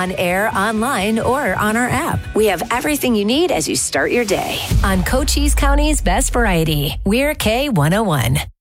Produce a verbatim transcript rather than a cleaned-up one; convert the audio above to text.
on air, online, or on our app. We have everything you need as you start your day. On Cochise County's Best Variety, we're K one oh one.